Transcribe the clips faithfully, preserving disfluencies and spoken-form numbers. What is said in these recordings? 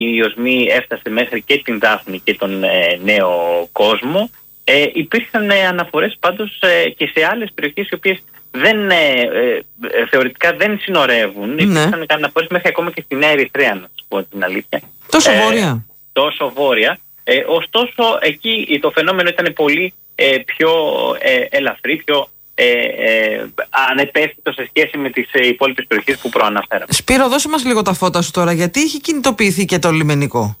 η οσμή έφτασε μέχρι και την Δάφνη και τον ε, Νέο Κόσμο. Ε, υπήρχαν ε, αναφορές πάντως ε, και σε άλλες περιοχές οι οποίες δεν, ε, ε, θεωρητικά δεν συνορεύουν. Ναι. Υπήρχαν αναφορές μέχρι ακόμα και στη Νέα Ερυθρέα, να σας πω την αλήθεια. Τόσο ε, βόρεια. Τόσο βόρεια. Ε, ωστόσο, εκεί το φαινόμενο ήταν πολύ ε, πιο ε, ελαφρύ, πιο ε, ε, ανεπαίσθητο σε σχέση με τις ε, υπόλοιπες περιοχές που προαναφέραμε. Σπύρο, δώσε μας λίγο τα φώτα σου τώρα, γιατί έχει κινητοποιηθεί και το λιμενικό.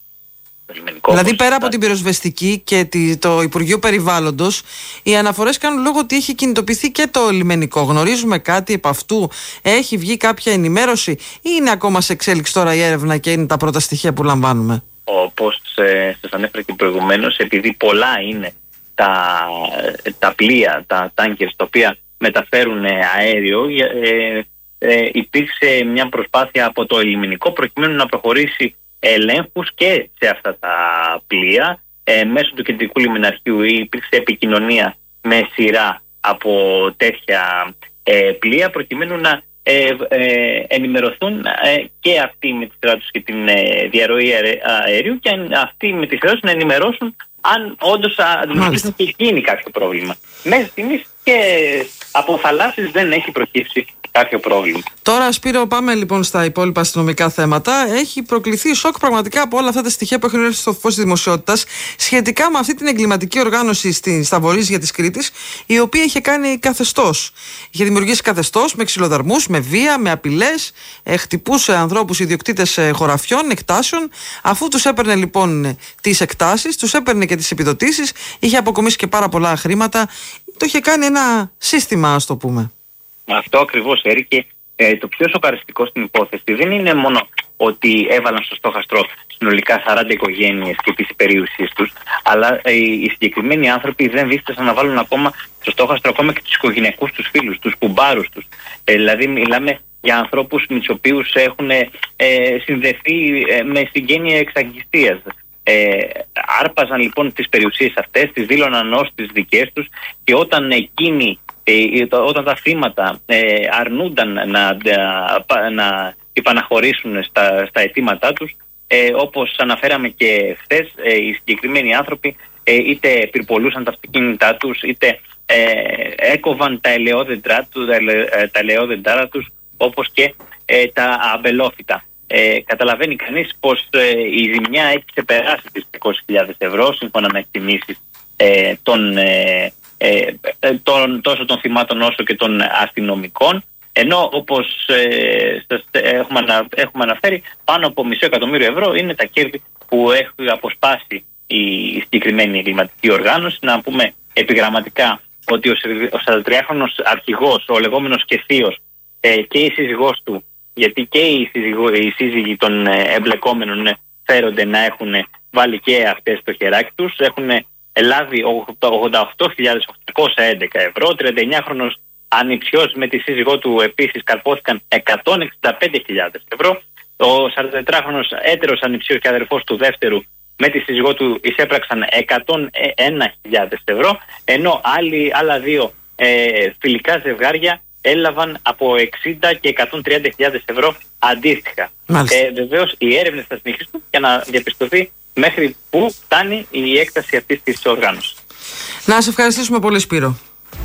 Το λιμενικό δηλαδή, πέρα από την πυροσβεστική και το Υπουργείο Περιβάλλοντος, οι αναφορές κάνουν λόγο ότι έχει κινητοποιηθεί και το λιμενικό. Γνωρίζουμε κάτι επ' αυτού, έχει βγει κάποια ενημέρωση, ή είναι ακόμα σε εξέλιξη τώρα η έρευνα και είναι τα πρώτα στοιχεία που λαμβάνουμε? Όπως ε, σας ανέφερα και προηγουμένως, επειδή πολλά είναι τα, τα πλοία, τα τάνκερ τα οποία μεταφέρουν ε, αέριο, ε, ε, υπήρξε μια προσπάθεια από το λιμενικό προκειμένου να προχωρήσει ελέγχους και σε αυτά τα πλοία. Ε, μέσω του κεντρικού λιμεναρχείου υπήρξε επικοινωνία με σειρά από τέτοια ε, πλοία προκειμένου να ε, ε, ενημερωθούν ε, και αυτοί με τη σειρά τους και την ε, διαρροή αερίου και αυτοί με τη σειρά τους να ενημερώσουν αν όντως αντιμετωπίζουν και γίνει κάποιο πρόβλημα. Μέχρι στιγμής και από θαλάσσης δεν έχει προκύψει κάποιο πρόβλημα. Τώρα, Σπύρο, πάμε λοιπόν στα υπόλοιπα αστυνομικά θέματα. Έχει προκληθεί σοκ πραγματικά από όλα αυτά τα στοιχεία που έχουν έρθει στο φως της δημοσιότητας σχετικά με αυτή την εγκληματική οργάνωση στη, στα βορίζια της Κρήτης, η οποία είχε κάνει καθεστώς. Είχε δημιουργήσει καθεστώς με ξυλοδαρμούς, με βία, με απειλές, ε, χτυπούσε ανθρώπους ιδιοκτήτες ε, χωραφιών, εκτάσεων. Αφού τους έπαιρνε λοιπόν τις εκτάσεις, τους έπαιρνε και τις επιδοτήσεις, είχε αποκομίσει και πάρα πολλά χρήματα. Το είχε κάνει ένα σύστημα, ας το πούμε. Αυτό ακριβώς, Έρη, και ε, το πιο σοκαριστικό στην υπόθεση δεν είναι μόνο ότι έβαλαν στο στόχαστρο συνολικά σαράντα οικογένειες και τις περιουσίες τους, αλλά ε, οι συγκεκριμένοι άνθρωποι δεν δίστασαν να βάλουν ακόμα στο στόχαστρο ακόμα και τους οικογενειακούς τους φίλους, τους κουμπάρους τους. Ε, δηλαδή μιλάμε για ανθρώπους με τους οποίους έχουν ε, συνδεθεί ε, με συγγένεια εξαγγιστίας. Ε, άρπαζαν λοιπόν τις περιουσίες αυτές, τις δήλωναν ως τις δικές τους, και όταν εκείνοι Ε, όταν τα θύματα ε, αρνούνταν να, να, να υπαναχωρήσουν στα, στα αιτήματά τους, ε, όπως αναφέραμε και χθες, ε, οι συγκεκριμένοι άνθρωποι ε, είτε πυρπολούσαν τα αυτοκίνητά τους, είτε ε, έκοβαν τα ελαιόδεντρα, τα ελαιόδεντρα τους, όπως και ε, τα αμπελόφυτα. Ε, καταλαβαίνει κανείς πως ε, η ζημιά έχει ξεπεράσει τις διακόσιες χιλιάδες ευρώ σύμφωνα με εκτιμήσεις ε, των ε, Ε, των, τόσο των θυμάτων όσο και των αστυνομικών, ενώ όπως ε, σας έχουμε, ανα, έχουμε αναφέρει, πάνω από μισό εκατομμύριο ευρώ είναι τα κέρδη που έχει αποσπάσει η συγκεκριμένη εγκληματική οργάνωση. Να πούμε επιγραμματικά ότι ο σαραντατριάχρονος αρχηγός, ο λεγόμενος και θείος, ε, και η σύζυγός του, γιατί και οι, σύζυγο, οι σύζυγοι των ε, εμπλεκόμενων ε, φέρονται να έχουν βάλει και αυτές το χεράκι τους, έχουν λάβει ογδόντα οκτώ χιλιάδες οκτακόσια έντεκα ευρώ. τριανταεννιάχρονος ανιψιός με τη σύζυγό του επίσης καρπόθηκαν εκατόν εξήντα πέντε χιλιάδες ευρώ. Ο σαραντατετράχρονος έτερος ανιψιός και αδερφός του δεύτερου με τη σύζυγό του εισέπραξαν εκατόν ένα χιλιάδες ευρώ, ενώ άλλοι, άλλα δύο ε, φιλικά ζευγάρια έλαβαν από εξήντα και εκατόν τριάντα χιλιάδες ευρώ αντίστοιχα. Ε, βεβαίως οι έρευνες θα συνεχίσουν για να διαπιστωθεί μέχρι πού φτάνει η έκταση αυτής της οργάνωσης. Να σε ευχαριστήσουμε πολύ, Σπύρο.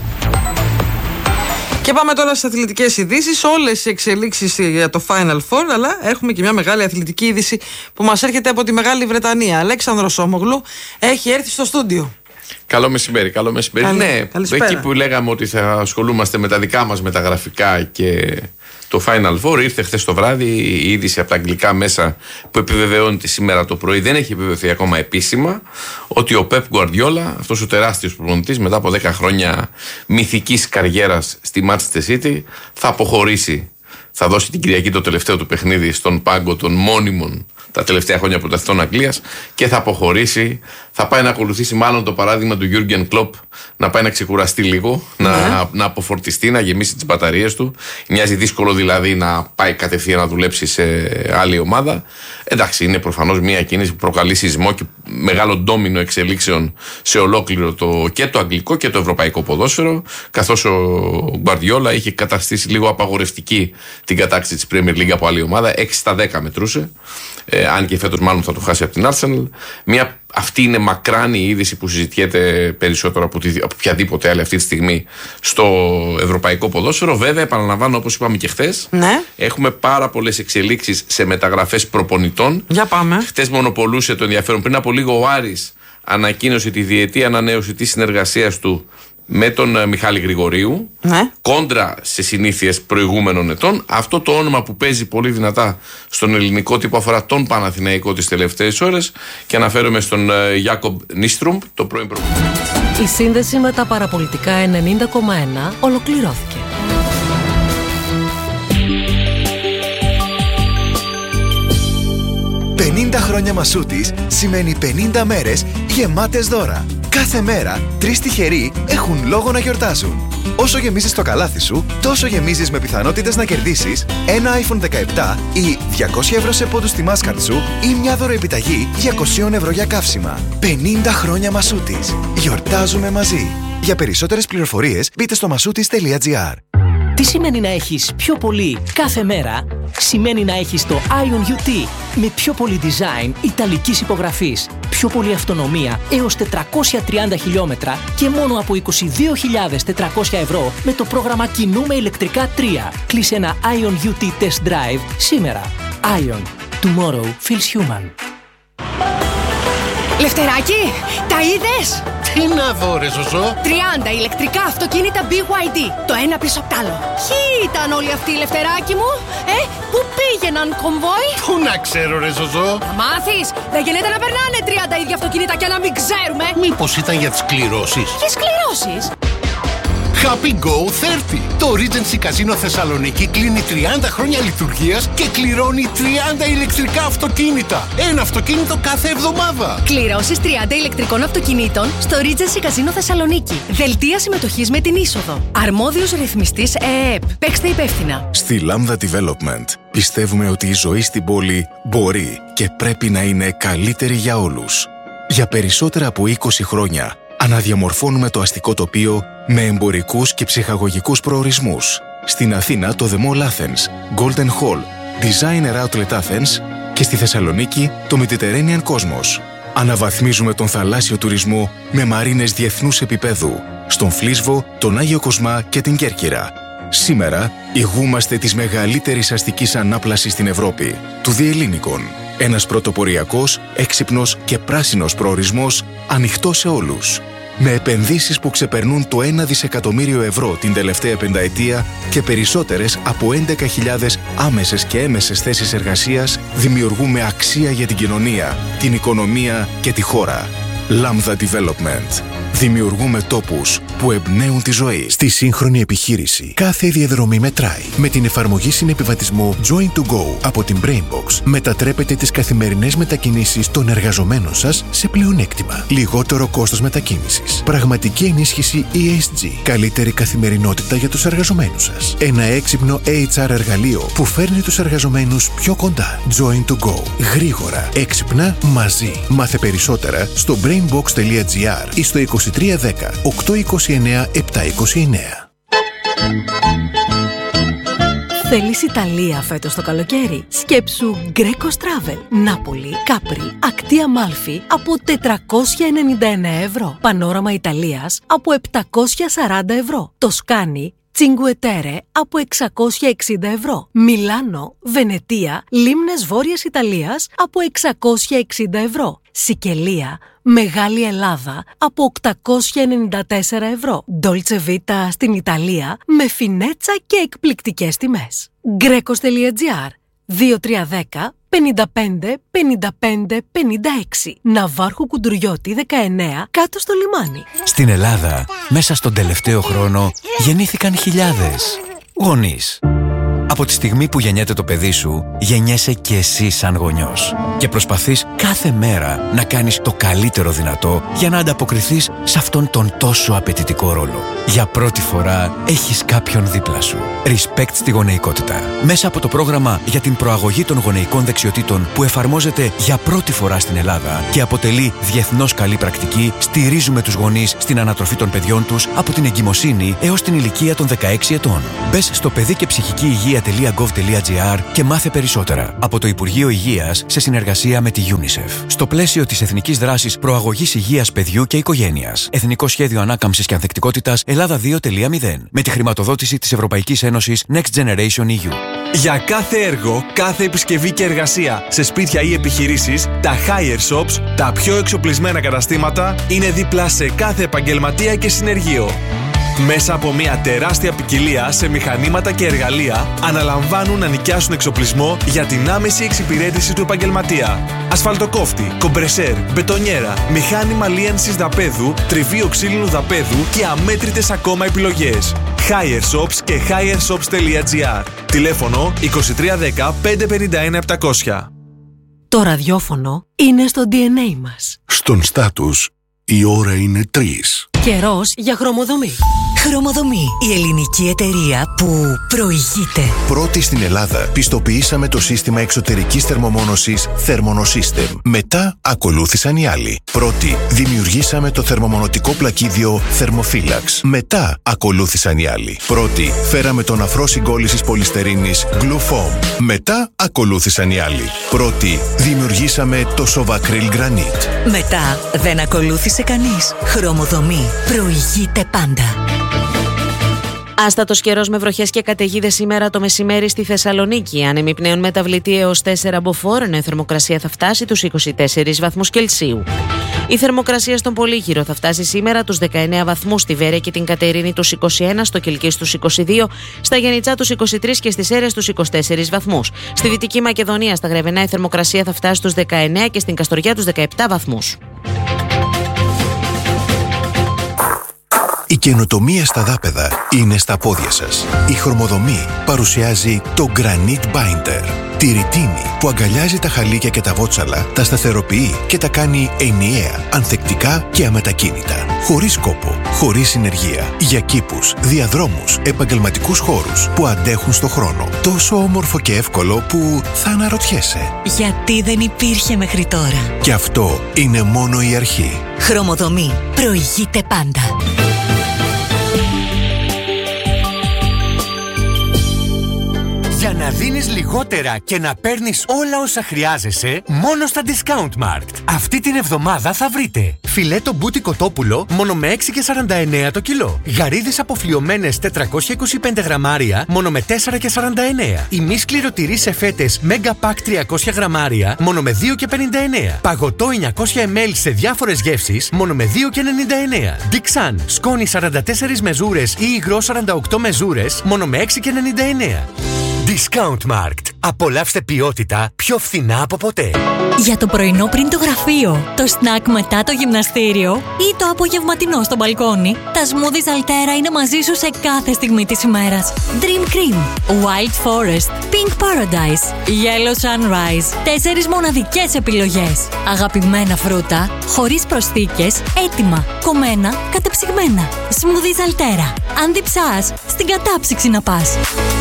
Και πάμε τώρα στις αθλητικές ειδήσεις. Όλες οι εξελίξεις για το Final Four, αλλά έχουμε και μια μεγάλη αθλητική είδηση που μας έρχεται από τη Μεγάλη Βρετανία. Αλέξανδρος Όμογλου έχει έρθει στο στούντιο. Καλό μεσημέρι, καλό μεσημέρι. Καλή, ναι, καλησπέρα. Εκεί που λέγαμε ότι θα ασχολούμαστε με τα δικά μας μεταγραφικά και το Final Four, ήρθε χθες το βράδυ η είδηση από τα αγγλικά μέσα που επιβεβαιώνεται σήμερα το πρωί, δεν έχει επιβεβαιωθεί ακόμα επίσημα, ότι ο Pep Guardiola, αυτός ο τεράστιος προπονητής, μετά από δέκα χρόνια μυθικής καριέρας στη Manchester City, θα αποχωρήσει. Θα δώσει την Κυριακή το τελευταίο του παιχνίδι στον πάγκο των μόνιμων τα τελευταία χρόνια πρωταθλητών Αγγλίας και θα αποχωρήσει. Θα πάει να ακολουθήσει μάλλον το παράδειγμα του Jürgen Klopp να πάει να ξεκουραστεί λίγο, να, να αποφορτιστεί, να γεμίσει τις μπαταρίες του. Μοιάζει δύσκολο δηλαδή να πάει κατευθείαν να δουλέψει σε άλλη ομάδα. Εντάξει, είναι προφανώς μια κίνηση που προκαλεί σεισμό και μεγάλο ντόμινο εξελίξεων σε ολόκληρο το, και το αγγλικό και το ευρωπαϊκό ποδόσφαιρο, καθώς ο Γκουαρδιόλα είχε καταστήσει λίγο απαγορευτική την κατάκτηση της Premier League από άλλη ομάδα. έξι στα δέκα μετρούσε, ε, αν και φέτος μάλλον θα το χάσει από την Arsenal. Μια, αυτή είναι μακράν η είδηση που συζητιέται περισσότερο από, τη, από οποιαδήποτε άλλη αυτή τη στιγμή στο ευρωπαϊκό ποδόσφαιρο. Βέβαια, επαναλαμβάνω, όπως είπαμε και χθες, ναι. έχουμε πάρα πολλές εξελίξεις σε μεταγραφές προπονητών. Για πάμε. Χθες μονοπολούσε το ενδιαφέρον. Πριν από λίγο ο Άρης ανακοίνωσε τη διετή ανανέωση της συνεργασίας του με τον Μιχάλη Γρηγορίου, ναι. κόντρα σε συνήθειες προηγούμενων ετών. Αυτό το όνομα που παίζει πολύ δυνατά στον ελληνικό τύπο αφορά τον Παναθηναϊκό τις τελευταίες ώρες και αναφέρομαι στον Γιάκομπ Νίστρουμπ, το πρώην προπονητή. Η σύνδεση με τα παραπολιτικά ενενήντα κόμμα ένα ολοκληρώθηκε. πενήντα χρόνια Μασούτης σημαίνει πενήντα μέρες γεμάτες δώρα. Κάθε μέρα, τρεις τυχεροί έχουν λόγο να γιορτάζουν. Όσο γεμίζεις το καλάθι σου, τόσο γεμίζεις με πιθανότητες να κερδίσεις ένα άιφον δεκαεπτά ή διακόσια ευρώ σε πόντους στη μάσκαρτ σου ή μια δωροεπιταγή διακόσια ευρώ για καύσιμα. πενήντα χρόνια Μασούτης. Γιορτάζουμε μαζί. Για περισσότερες πληροφορίες μπείτε στο μασούτης τελεία τζι άρ. Τι σημαίνει να έχεις πιο πολύ κάθε μέρα? Σημαίνει να έχεις το Ion γιου τι με πιο πολύ design ιταλικής υπογραφής, πιο πολύ αυτονομία έως τετρακόσια τριάντα χιλιόμετρα και μόνο από είκοσι δύο χιλιάδες τετρακόσια ευρώ με το πρόγραμμα Κινούμε ηλεκτρικά τρία. Κλείσε ένα Ion γιου τι Test Drive σήμερα. Ion. Tomorrow feels human. Λευτεράκι, τα είδες? Τι να δω ρε Ζωζό? τριάντα ηλεκτρικά αυτοκίνητα μπι γουάι ντι, το ένα πίσω απ' τ' άλλο. Ποιοι ήταν όλοι αυτοί, Λευτεράκι μου? Ε, πού πήγαιναν κομβόι? Πού να ξέρω ρε Ζωζό? Θα μάθεις, δεν γίνεται να περνάνε τριάντα ίδια αυτοκίνητα και να μην ξέρουμε. Μήπως ήταν για τις κληρώσεις? Ποιες κληρώσεις? Happy Go τριάντα. Το Regency Casino Θεσσαλονίκη κλείνει τριάντα χρόνια λειτουργίας και κληρώνει τριάντα ηλεκτρικά αυτοκίνητα. Ένα αυτοκίνητο κάθε εβδομάδα. Κληρώσεις τριάντα ηλεκτρικών αυτοκινήτων στο Regency Casino Θεσσαλονίκη. Δελτία συμμετοχής με την είσοδο. Αρμόδιος ρυθμιστής ΕΕΠ. Παίξτε υπεύθυνα. Στη Lambda Development πιστεύουμε ότι η ζωή στην πόλη μπορεί και πρέπει να είναι καλύτερη για όλους. Για περισσότερα από είκοσι χρόνια αναδιαμορφώνουμε το αστικό τοπίο με εμπορικούς και ψυχαγωγικούς προορισμούς. Στην Αθήνα το The Mall Athens, Golden Hall, Designer Outlet Athens και στη Θεσσαλονίκη το Mediterranean Cosmos. Αναβαθμίζουμε τον θαλάσσιο τουρισμό με μαρίνες διεθνούς επίπεδου, στον Φλίσβο, τον Άγιο Κοσμά και την Κέρκυρα. Σήμερα ηγούμαστε της μεγαλύτερης αστικής ανάπλασης στην Ευρώπη, του Διελλήνικων. Ένας πρωτοποριακός, έξυπνος και πράσινος προορισμός ανοιχτός σε όλους. Με επενδύσεις που ξεπερνούν το ένα δισεκατομμύριο ευρώ την τελευταία πενταετία και περισσότερες από έντεκα χιλιάδες άμεσες και έμεσες θέσεις εργασίας, δημιουργούμε αξία για την κοινωνία, την οικονομία και τη χώρα. Lambda Development. Δημιουργούμε τόπους που εμπνέουν τη ζωή. Στη σύγχρονη επιχείρηση, κάθε διαδρομή μετράει. Με την εφαρμογή συνεπιβατισμού Join to Go από την Brainbox, μετατρέπετε τις καθημερινές μετακινήσεις των εργαζομένων σας σε πλεονέκτημα. Λιγότερο κόστος μετακίνησης. Πραγματική ενίσχυση ι ες τζι. Καλύτερη καθημερινότητα για τους εργαζομένους σας. Ένα έξυπνο έιτς αρ εργαλείο που φέρνει τους εργαζομένους πιο κοντά. Join to Go. Γρήγορα, έξυπνα, μαζί. Μάθε περισσότερα στο brainbox τελεία τζι άρ ή στο είκοσι τρία δέκα οκτακόσια είκοσι εννέα επτακόσια είκοσι εννέα. Θέλεις Ιταλία φέτος το καλοκαίρι? Σκέψου Greco Travel. Νάπολη, Κάπρι, Ακτή Αμάλφη από τετρακόσια ενενήντα εννέα ευρώ. Πανόραμα Ιταλίας από επτακόσια σαράντα ευρώ. Τοσκάνη, Cinque Terre από εξακόσια εξήντα ευρώ. Μιλάνο, Βενετία, Λίμνες Βόρειας Ιταλίας από εξακόσια εξήντα ευρώ. Σικελία, Μεγάλη Ελλάδα από οκτακόσια ενενήντα τέσσερα ευρώ. Dolce Vita στην Ιταλία με φινέτσα και εκπληκτικές τιμές. γκρέκος τελεία τζι άρ δύο τρία ένα μηδέν πενήντα πέντε πενήντα πέντε πενήντα έξι. Ναβάρχου Κουντουριώτη δεκαεννέα, κάτω στο λιμάνι. Στην Ελλάδα, μέσα στον τελευταίο χρόνο, γεννήθηκαν χιλιάδες γονείς. Από τη στιγμή που γεννιέται το παιδί σου, γεννιέσαι και εσύ σαν γονιός. Και προσπαθείς κάθε μέρα να κάνεις το καλύτερο δυνατό για να ανταποκριθείς σε αυτόν τον τόσο απαιτητικό ρόλο. Για πρώτη φορά έχεις κάποιον δίπλα σου. Respect στη γονεϊκότητα. Μέσα από το πρόγραμμα για την προαγωγή των γονεϊκών δεξιοτήτων που εφαρμόζεται για πρώτη φορά στην Ελλάδα και αποτελεί διεθνώς καλή πρακτική, στηρίζουμε τους γονείς στην ανατροφή των παιδιών τους από την εγκυμοσύνη έως την ηλικία των δεκαέξι ετών. Μπες στο παιδί και ψυχική υγεία τελεία γκοβ τελεία τζι άρ και μάθε περισσότερα από το Υπουργείο Υγείας σε συνεργασία με τη UNICEF. Στο πλαίσιο της Εθνικής Δράσης Προαγωγής Υγείας Παιδιού και Οικογένειας. Εθνικό Σχέδιο Ανάκαμψης και Ανθεκτικότητας Ελλάδα δύο τελεία μηδέν. Με τη χρηματοδότηση της Ευρωπαϊκής Ένωσης Next Generation ι γιου. Για κάθε έργο, κάθε επισκευή και εργασία σε σπίτια ή επιχειρήσεις, τα Hire Shops, τα πιο εξοπλισμένα καταστήματα, είναι δίπλα σε κάθε επαγγελματία και συνεργείο. Μέσα από μια τεράστια ποικιλία σε μηχανήματα και εργαλεία, αναλαμβάνουν να νοικιάσουν εξοπλισμό για την άμεση εξυπηρέτηση του επαγγελματία. Ασφαλτοκόφτη, κομπρεσέρ, μπετονιέρα, μηχάνημα λίανσης δαπέδου, τριβείο ξύλινου δαπέδου και αμέτρητες ακόμα επιλογές. Hire Shops και hire shops τελεία τζι άρ. Τηλέφωνο είκοσι τρία δέκα πεντακόσια πενήντα ένα επτακόσια. Το ραδιόφωνο είναι στο ντι εν έι μας. Στον στάτους η ώρα είναι τρεις. Καιρός για χρωμοδομή. Χρωμοδομή, η ελληνική εταιρεία που προηγείται. Πρώτη στην Ελλάδα πιστοποιήσαμε το σύστημα εξωτερικής θερμομόνωσης Thermonosystem. Μετά ακολούθησαν οι άλλοι. Πρώτη δημιουργήσαμε το θερμομονωτικό πλακίδιο Thermophilax. Μετά ακολούθησαν οι άλλοι. Πρώτη φέραμε τον αφρό συγκόλλησης πολυστερίνης Glufoam. Μετά ακολούθησαν οι άλλοι. Πρώτη δημιουργήσαμε το Sovacryl Granite. Μετά δεν ακολούθησε κανείς. Χρωμοδομή προηγείται πάντα. Άστατος καιρός με βροχές και καταιγίδες σήμερα το μεσημέρι στη Θεσσαλονίκη. Άνεμοι πνέων μεταβλητή έως τέσσερα μποφόρ, ενώ η θερμοκρασία θα φτάσει τους είκοσι τέσσερις βαθμούς Κελσίου. Η θερμοκρασία στον Πολύχειρο θα φτάσει σήμερα τους δεκαεννέα βαθμούς, στη Βέρεια και την Κατερίνη τους είκοσι ένα, στο Κιλκής τους είκοσι δύο, στα Γενιτσά τους είκοσι τρεις και στις Σέρρες τους είκοσι τέσσερις βαθμούς. Στη Δυτική Μακεδονία, στα Γρεβενά, η θερμοκρασία θα φτάσει στους δεκαεννέα και στην Καστοριά τους δεκαεπτά βαθμούς. Η καινοτομία στα δάπεδα είναι στα πόδια σας. Η Χρωμοδομή παρουσιάζει το Granite Binder. Τη ρητίνη που αγκαλιάζει τα χαλίκια και τα βότσαλα, τα σταθεροποιεί και τα κάνει ενιαία, ανθεκτικά και αμετακίνητα. Χωρίς κόπο, χωρίς συνεργεία. Για κήπους, διαδρόμους, επαγγελματικούς χώρους που αντέχουν στο χρόνο. Τόσο όμορφο και εύκολο που θα αναρωτιέσαι. Γιατί δεν υπήρχε μέχρι τώρα. Και αυτό είναι μόνο η αρχή. Χρωμοδομή προηγείται πάντα. Για να δίνεις λιγότερα και να παίρνεις όλα όσα χρειάζεσαι, μόνο στα Discount Markt. Αυτή την εβδομάδα θα βρείτε φιλέτο μπούτι κοτόπουλο μόνο με έξι και σαράντα εννέα το κιλό. Γαρίδες αποφλιωμένες τετρακόσια είκοσι πέντε γραμμάρια μόνο με τέσσερα και σαράντα εννέα. Ημίσκληρο τυρί σε φέτες Mega Pack τριακόσια γραμμάρια μόνο με δύο και πενήντα εννέα. Παγωτό εννιακόσια μιλιλίτρα σε διάφορες γεύσεις μόνο με δύο και ενενήντα εννέα. Dixan σκόνη σαράντα τέσσερις μεζούρες ή υγρό σαράντα οκτώ μεζούρες μόνο με έξι και ενενήντα εννέα. Discount Markt. Απολαύστε ποιότητα πιο φθηνά από ποτέ. Για το πρωινό πριν το γραφείο, το σνακ μετά το γυμναστήριο ή το απογευματινό στο μπαλκόνι, τα smoothies Altera είναι μαζί σου σε κάθε στιγμή της ημέρας. Dream Cream, Wild Forest, Pink Paradise, Yellow Sunrise. Τέσσερις μοναδικές επιλογές. Αγαπημένα φρούτα, χωρίς προσθήκες, έτοιμα, κομμένα, κατεψυγμένα. Smoothies Altera. Αν διψάς, στην κατάψυξη να πας.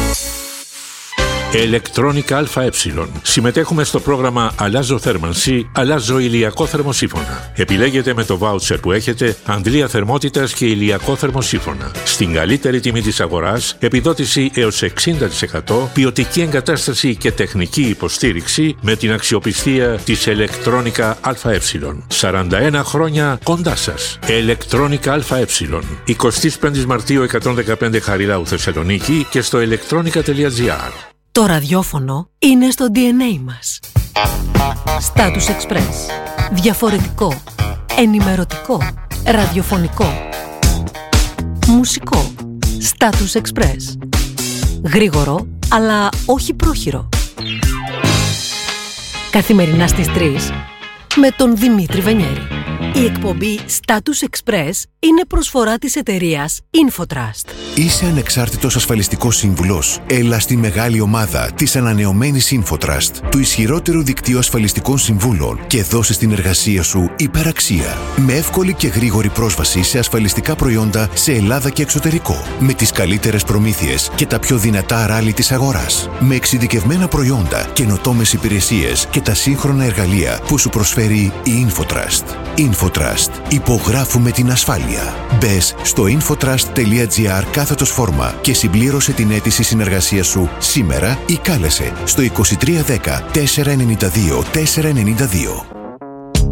Electronic ΑΕ. Συμμετέχουμε στο πρόγραμμα Αλλάζω θέρμανση, αλλάζω ηλιακό θερμοσύφωνα. Επιλέγετε με το βάουτσερ που έχετε αντλία θερμότητας και ηλιακό θερμοσύφωνα. Στην καλύτερη τιμή της αγοράς, επιδότηση έως εξήντα τοις εκατό, ποιοτική εγκατάσταση και τεχνική υποστήριξη με την αξιοπιστία της Electronic ΑΕ. σαράντα ένα χρόνια κοντά σας. Electronic ΑΕ. εικοστή πέμπτη Μαρτίου εκατόν δεκαπέντε Χαριλάου Θεσσαλονίκη και στο electronica τελεία τζι άρ. Το ραδιόφωνο είναι στο ντι εν έι μας. Status Express. Διαφορετικό. Ενημερωτικό. Ραδιοφωνικό. Μουσικό. Status Express. Γρήγορο, αλλά όχι πρόχειρο. Καθημερινά στις τρεις με τον Δημήτρη Βενιέρη. Η εκπομπή Status Express είναι προσφορά της εταιρείας Infotrust. Είσαι ανεξάρτητος ασφαλιστικός σύμβουλος? Έλα στη μεγάλη ομάδα της ανανεωμένης Infotrust, του ισχυρότερου δικτύου ασφαλιστικών συμβούλων, και δώσε στην εργασία σου υπεραξία. Με εύκολη και γρήγορη πρόσβαση σε ασφαλιστικά προϊόντα σε Ελλάδα και εξωτερικό. Με τις καλύτερες προμήθειες και τα πιο δυνατά ράλι της αγοράς. Με εξειδικευμένα προϊόντα, καινοτόμες υπηρεσίες και τα σύγχρονα εργαλεία που σου προσφέρει η Infotrust. Infotrust. Υπογράφουμε την ασφάλεια. Μπες στο infotrust.gr κάθετος φόρμα και συμπλήρωσε την αίτηση συνεργασίας σου σήμερα ή κάλεσε στο είκοσι τρία δέκα τετρακόσια ενενήντα δύο τετρακόσια ενενήντα δύο.